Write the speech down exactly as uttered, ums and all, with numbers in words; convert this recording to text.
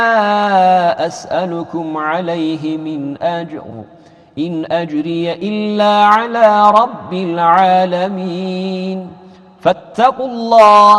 أسألكم عليه من أجر إن أجري إلا على رب العالمين فاتقوا الله